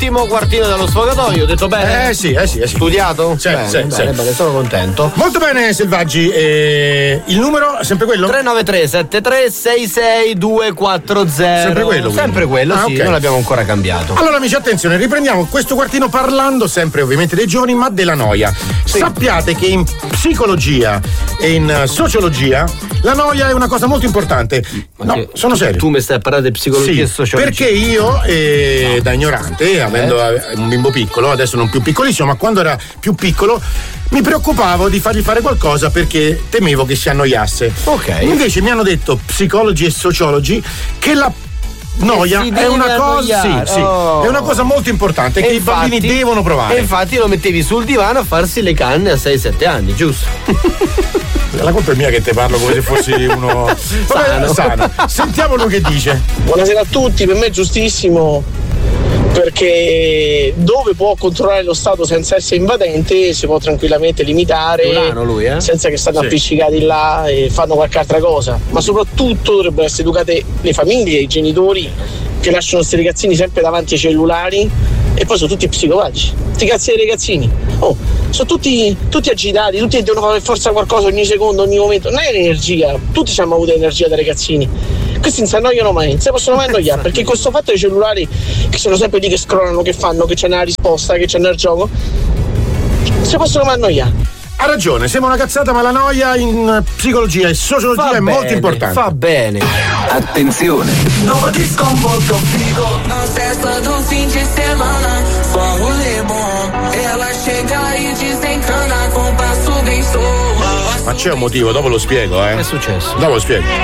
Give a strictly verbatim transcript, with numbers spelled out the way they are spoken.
Ultimo quartino dello sfogatoio, ho detto bene? Eh sì, eh sì, eh sì. Studiato? Sì, bene, sì, bene, sì. bene, sono contento. Molto bene, Selvaggi. Eh, il numero è sempre quello? tre nove tre sette tre sei sei due quattro zero. Sempre quello, quindi. Sempre quello, Ah, sì, okay. non l'abbiamo ancora cambiato. Allora amici, attenzione, riprendiamo questo quartino parlando sempre ovviamente dei giovani, ma della noia. Sì. Sappiate che in psicologia e in sociologia la noia è una cosa molto importante. No, okay. sono serio. Tu mi stai a parlare di psicologia sì, e sociologia. Perché io, eh, da ignorante, eh? avendo un bimbo piccolo, adesso non più piccolissimo, ma quando era più piccolo, mi preoccupavo di fargli fare qualcosa perché temevo che si annoiasse. Ok. Invece mi hanno detto psicologi e sociologi che la noia è una cosa sì, sì, oh. è una cosa molto importante e che infatti, i bambini devono provare. E infatti lo mettevi sul divano a farsi le canne a sei sette anni, giusto? La colpa è mia che te parlo come se fossi uno sano. sano. Sentiamolo che dice. Buonasera a tutti, per me è giustissimo, perché dove può controllare lo Stato senza essere invadente si può tranquillamente limitare. Milano lui, eh? Senza che stanno sì. appiccicati là e fanno qualche altra cosa. Ma soprattutto dovrebbero essere educate le famiglie, i genitori che lasciano questi ragazzini sempre davanti ai cellulari e poi sono tutti psicopatici. Sti cazzi dei ragazzini, oh, sono tutti, tutti agitati, tutti devono fare per forza qualcosa ogni secondo, ogni momento. Non è l'energia, tutti ci hanno avuto energia da ragazzini. Questi non si annoiano mai, non si possono mai annoiare, perché questo fatto dei cellulari che sono sempre lì che scrollano, che fanno, che c'è una risposta, che c'è il gioco, non si possono mai annoiare. Ha ragione, sembra una cazzata, ma la noia in psicologia e sociologia fa è bene, molto importante. Fa bene. Attenzione. Novo disco molto figo. Na festa do fim de semana, só rolê bom. Ela chega e desencana com passo bem solo. Ma c'è un motivo, dopo lo spiego, eh. Che è successo? Dopo lo spiego.